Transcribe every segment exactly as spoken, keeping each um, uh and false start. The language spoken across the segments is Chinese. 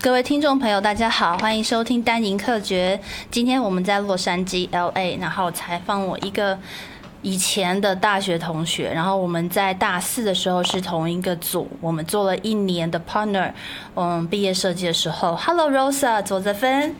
各位听众朋友，大家好，欢迎收听丹宁客决。今天我们在洛杉矶 L A， 然后采访我一个以前的大学同学，然后我们在大四的时候是同一个组，我们做了一年的 partner， 嗯，毕业设计的时候 ，Hello Rosa， 左泽芬。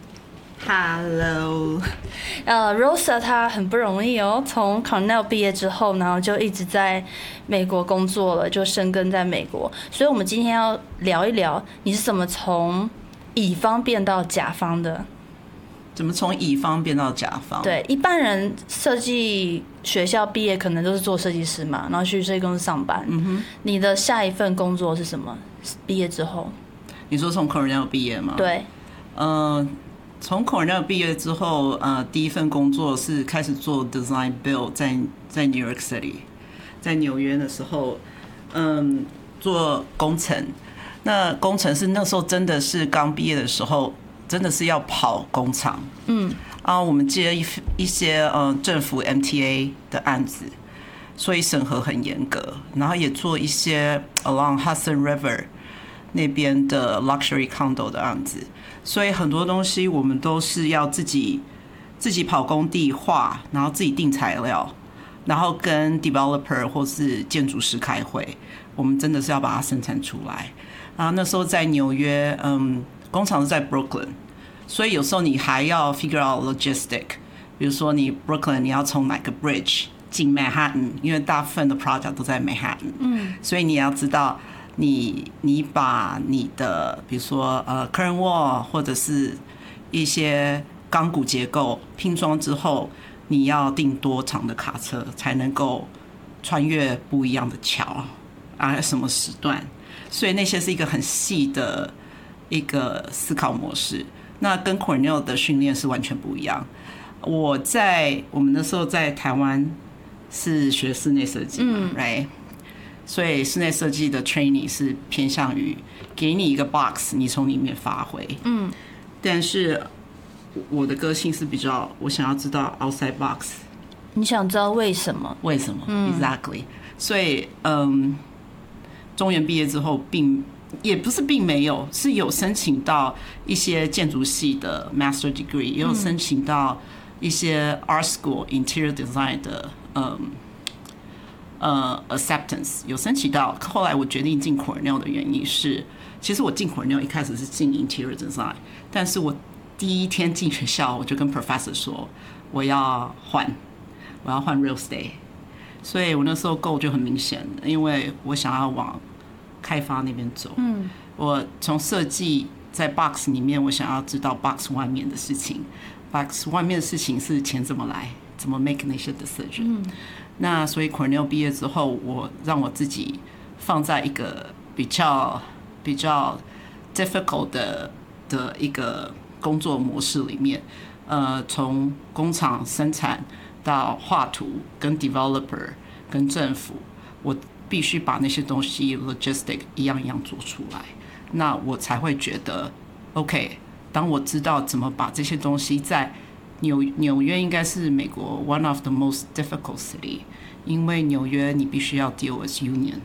Hello， 呃 ，Rosa 她很不容易哦，从 Cornell 毕业之后，然后就一直在美国工作了，就生根在美国。所以我们今天要聊一聊，你是怎么从乙方变到甲方的？ 怎么从乙方变到甲方？ 对，一般人设计学校毕业可能都是做设计师嘛，然后去设计公司上班。嗯哼，你的下一份工作是什么？毕业之后？ 你说从 Cornell 毕业吗？ 对， 呃。从 Cornell 毕业之后，呃，第一份工作是开始做 design build， 在在 New York City， 在纽约的时候，嗯，做工程。那工程是那时候真的是刚毕业的时候，真的是要跑工厂，嗯，啊，我们接一一些呃政府 M T A 的案子，所以审核很严格，然后也做一些 along Hudson River 那边的 luxury condo 的案子。所以很多东西我们都是要自己自己跑工地画，然后自己订材料，然后跟 developer 或是建筑师开会，我们真的是要把它生产出来。然后那时候在纽约，嗯，工厂是在 Brooklyn， 所以有时候你还要 figure out logistic， 比如说你 Brooklyn 你要从哪个 bridge 进 Manhattan， 因为大部分的 project 都在 Manhattan， 嗯，所以你要知道。你你把你的比如说呃 curtain wall 或者是一些钢骨结构拼装之后，你要订多长的卡车才能够穿越不一样的桥啊？什么时段？所以那些是一个很细的一个思考模式。那跟 Cornell 的训练是完全不一样。我在我们那时候在台湾是学室内设计嘛，嗯 ，right？所以室内设计的 training 是偏向于给你一个 box， 你从里面发挥。嗯，但是我的个性是比较，我想要知道 outside box。 你想知道为什么？ 为什么、嗯、？Exactly。所以，嗯，中原毕业之后并，并也不是并没有，是有申请到一些建筑系的 master degree， 也有申请到一些 art school interior design 的，嗯。呃 ，acceptance 有申请到，后来我决定进 Cornell 的原因是，其实我进 Cornell 一开始是进 interior design， 但是我第一天进学校，我就跟 professor 说我要换，我要换 real estate， 所以我那时候 goal 就很明显，因为我想要往开发那边走。嗯，我从设计在 box 里面，我想要知道 box 外面的事情 ，box 外面的事情是钱怎么来，怎么 make 那些 decision。嗯。那所以 Cornell 毕业之后，我让我自己放在一个比较比较 difficult 的的一个工作模式里面，呃，从工厂生产到画图，跟 developer 跟政府，我必须把那些东西 logistic 一样一样做出来，那我才会觉得 OK。当我知道怎么把这些东西在纽纽约应该是美国 one of the most difficult city， 因为纽约你必须要 deal with union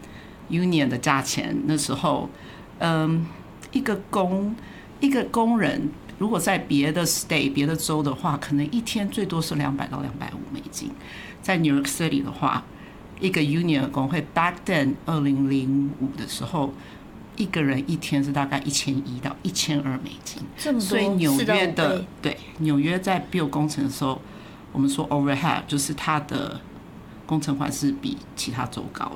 union 的价钱。那时候，嗯，一个工一个工人如果在别的 state 别的州的话，可能一天最多是两百到两百五美金。在 New York City 的话，一个 union 的工会 back then 二零零五的时候。一个人一天是大概一千一到一千二美金， 这么多， 所以纽约的对纽约在 build 工程的时候，我们说 overhead 就是它的工程款是比其他州高